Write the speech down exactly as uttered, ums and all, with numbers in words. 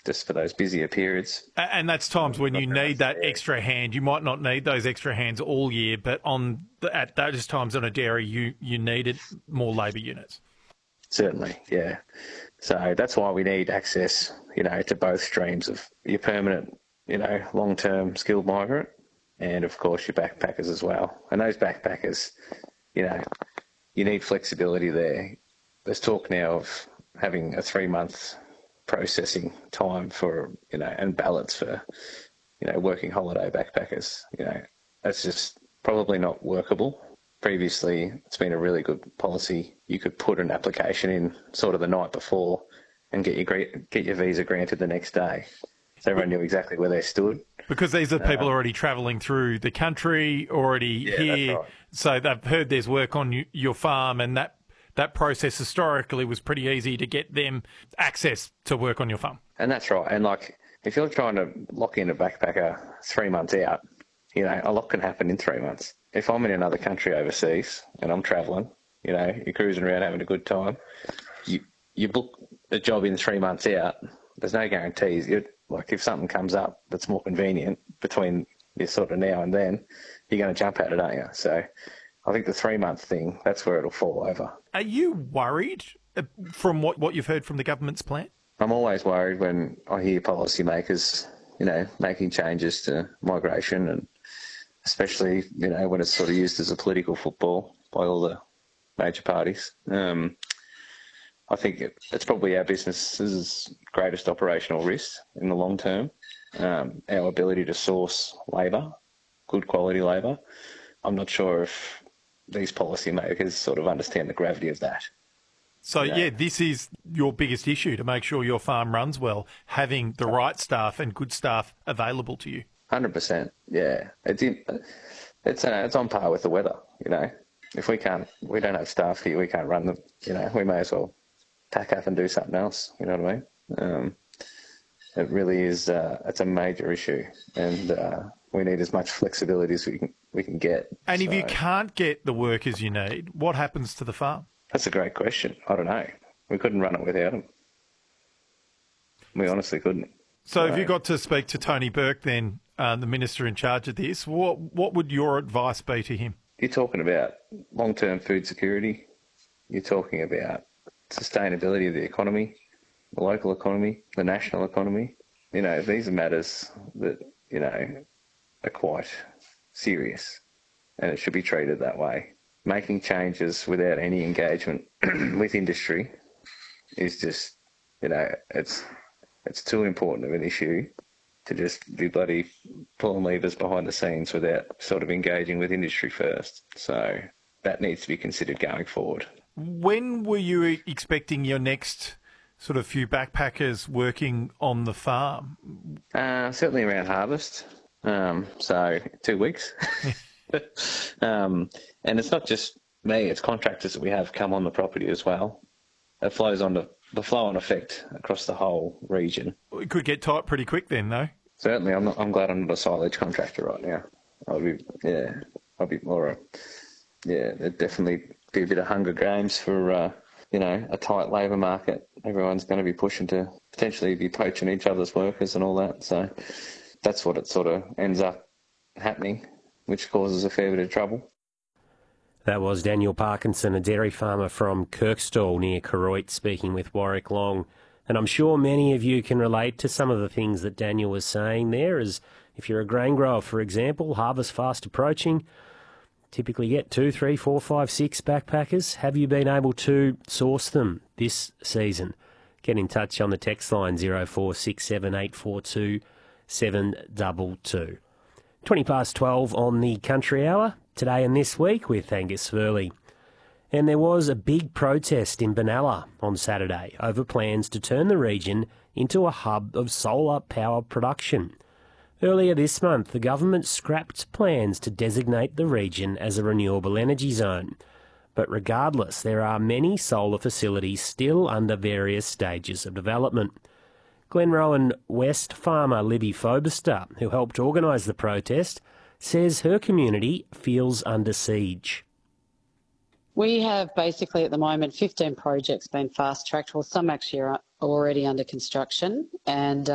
just for those busier periods. And that's times when you need that extra hand. You might not need those extra hands all year, but on the, at those times on a dairy, you, you needed more labour units. Certainly, yeah. So that's why we need access, you know, to both streams of your permanent, you know, long-term skilled migrant and, of course, your backpackers as well. And those backpackers, you know, you need flexibility there. There's talk now of having a three-month processing time for, you know, and ballots for, you know, working holiday backpackers. You know, that's just probably not workable. Previously, it's been a really good policy. You could put an application in sort of the night before and get your get your visa granted the next day. So everyone knew exactly where they stood. Because these are people um, already travelling through the country, already yeah, here. Right. So they've heard there's work on you, your farm, and that that process historically was pretty easy to get them access to work on your farm. And that's right. And like, if you're trying to lock in a backpacker three months out, you know, a lot can happen in three months. If I'm in another country overseas and I'm travelling, you know, you're cruising around having a good time, you you book a job in three months out, there's no guarantees. You're, like, if something comes up that's more convenient between this sort of now and then, you're going to jump at it, aren't you? So I think the three-month thing, that's where it'll fall over. Are you worried from what, what you've heard from the government's plan? I'm always worried when I hear policymakers, you know, making changes to migration, and especially, you know, when it's sort of used as a political football by all the major parties. Um, I think it, it's probably our business's greatest operational risk in the long term, um, our ability to source labour, good quality labour. I'm not sure if these policymakers sort of understand the gravity of that. So, yeah. yeah, this is your biggest issue, to make sure your farm runs well, having the right staff and good staff available to you. one hundred percent, yeah. It's in, it's uh, it's on par with the weather, you know. If we can't, we don't have staff here, we can't run them, you know, we may as well pack up and do something else, you know what I mean? Um, it really is, uh, it's a major issue, and uh, we need as much flexibility as we can, we can get. And so, if you can't get the workers you need, what happens to the farm? That's a great question. I don't know. We couldn't run it without them. We honestly couldn't. So, so if you got to speak to Tony Burke, then uh, the minister in charge of this, what what would your advice be to him? You're talking about long-term food security. You're talking about sustainability of the economy, the local economy, the national economy. You know, these are matters that, you know, are quite serious, and it should be treated that way. Making changes without any engagement with industry is just, you know, it's it's too important of an issue to just be bloody pulling levers behind the scenes without sort of engaging with industry first. So that needs to be considered going forward. When were you expecting your next sort of few backpackers working on the farm? Uh, certainly around harvest. Um, so two weeks. um, and it's not just me, it's contractors that we have come on the property as well. It flows on the, the flow-on effect across the whole region. It could get tight pretty quick then, though. Certainly. I'm not, I'm glad I'm not a silage contractor right now. I'll be, yeah, I'll be more, a, yeah, it'd definitely be a bit of Hunger Games for, uh, you know, a tight labour market. Everyone's going to be pushing to potentially be poaching each other's workers and all that. So that's what it sort of ends up happening, which causes a fair bit of trouble. That was Daniel Parkinson, a dairy farmer from Kirkstall near Koroit, speaking with Warwick Long. And I'm sure many of you can relate to some of the things that Daniel was saying there, as if you're a grain grower, for example, harvest fast approaching, typically get two, three, four, five, six backpackers. Have you been able to source them this season? Get in touch on the text line zero four six seven eight four two seven two two. twenty past twelve on the Country Hour, today and this week with Angus Furley. And there was a big protest in Benalla on Saturday over plans to turn the region into a hub of solar power production. Earlier this month, the government scrapped plans to designate the region as a renewable energy zone. But regardless, there are many solar facilities still under various stages of development. Glenrowan West farmer Libby Fobister, who helped organise the protest, says her community feels under siege. We have basically at the moment fifteen projects been fast-tracked, well some actually are already under construction, and